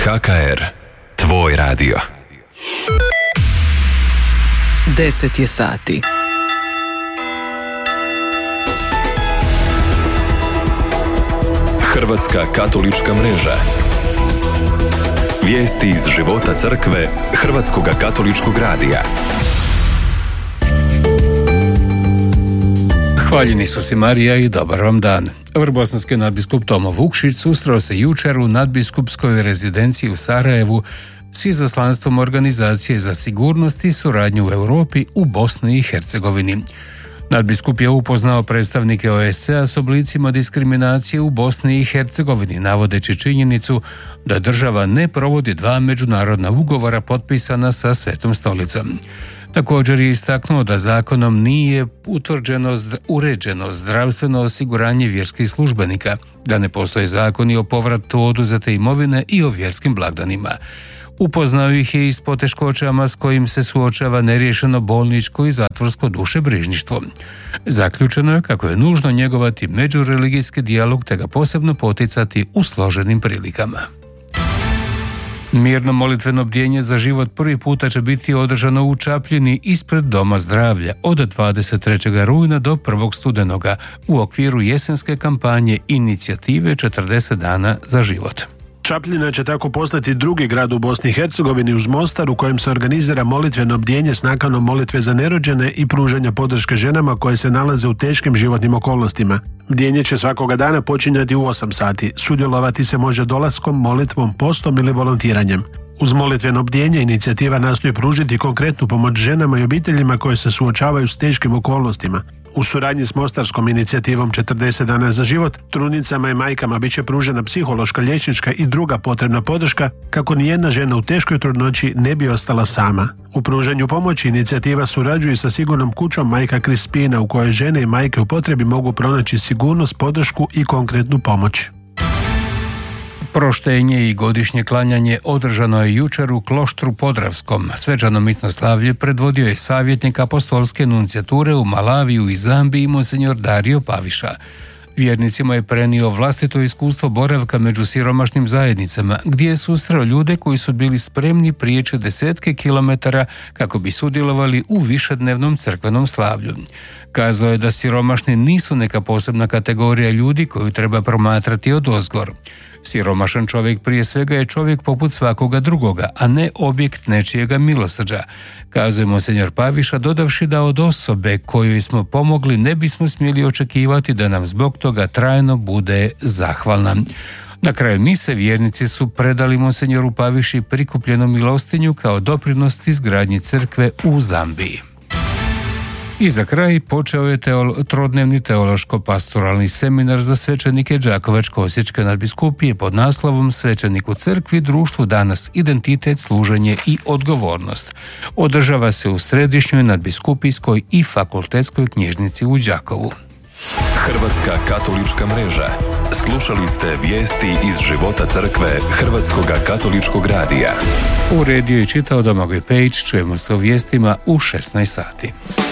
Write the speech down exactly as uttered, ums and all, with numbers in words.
H K R, tvoj radio. Deset je sati. Hrvatska katolička mreža. Vijesti iz života crkve Hrvatskoga katoličkog radija. Hvaljeni su si Marija i dobar vam dan. Vrbosanski nadbiskup Tomo Vukšić susreo se jučer u nadbiskupskoj rezidenciji u Sarajevu s izaslanstvom Organizacije za sigurnost i suradnju u Europi u Bosni i Hercegovini. Nadbiskup je upoznao predstavnike O S C-a s oblicima diskriminacije u Bosni i Hercegovini, navodeći činjenicu da država ne provodi dva međunarodna ugovora potpisana sa Svetom stolicom. Također je istaknuo da zakonom nije utvrđeno uređeno zdravstveno osiguranje vjerskih službenika, da ne postoje zakoni o povratu oduzete imovine i o vjerskim blagdanima. Upoznao ih je i s poteškoćama s kojim se suočava neriješeno bolničko i zatvorsko dušebrižništvo. Zaključeno je kako je nužno njegovati međureligijski dijalog te ga posebno poticati u složenim prilikama. Mirno molitveno bdjenje za život prvi puta će biti održano u Čapljini ispred Doma zdravlja od dvadeset trećeg rujna do prvog studenoga u okviru jesenske kampanje inicijative četrdeset dana za život. Čapljina će tako postati drugi grad u Bosni i Hercegovini uz Mostar u kojem se organizira molitveno bdjenje s nakanom molitve za nerođene i pružanja podrške ženama koje se nalaze u teškim životnim okolnostima. Bdjenje će svakoga dana počinjati u osam sati. Sudjelovati se može dolaskom, molitvom, postom ili volontiranjem. Uz molitveno bdjenje inicijativa nastoji pružiti konkretnu pomoć ženama i obiteljima koje se suočavaju s teškim okolnostima. U suradnji s mostarskom inicijativom četrdeset dana za život, trudnicama i majkama bit će pružena psihološka, liječnička i druga potrebna podrška kako nijedna žena u teškoj trudnoći ne bi ostala sama. U pružanju pomoći inicijativa surađuje sa sigurnom kućom Majka Krispina u kojoj žene i majke u potrebi mogu pronaći sigurnost, podršku i konkretnu pomoć. Proštenje i godišnje klanjanje održano je jučer u Kloštru Podravskom. Svečano misnoslavlje predvodio je savjetnik apostolske nuncijature u Malaviju i Zambiji monsenjor Dario Paviša. Vjernicima je prenio vlastito iskustvo boravka među siromašnim zajednicama, gdje je susreo ljude koji su bili spremni prijeći desetke kilometara kako bi sudjelovali u višednevnom crkvenom slavlju. Kazao je da siromašni nisu neka posebna kategorija ljudi koju treba promatrati odozgor. Siromašan čovjek prije svega je čovjek poput svakoga drugoga, a ne objekt nečijega milosrđa, kazuje monsenjor Paviša, dodavši da od osobe kojoj smo pomogli ne bismo smjeli očekivati da nam zbog toga trajno bude zahvalna. Na kraju mise vjernici su predali monsenjoru Paviši prikupljenu milostinju kao doprinos izgradnji crkve u Zambiji. I za kraj počeo je teolo, trodnevni teološko-pastoralni seminar za svećenike Đakovačko-osječke nadbiskupije pod naslovom Svećenik u crkvi, društvu danas, identitet, služenje i odgovornost. Održava se u središnjoj nadbiskupijskoj i fakultetskoj knjižnici u Đakovu. Hrvatska katolička mreža. Slušali ste vijesti iz života crkve Hrvatskoga katoličkog radija. Uredio i čitao Domagoj Pejić. Čujemo se o vijestima u šesnaest sati.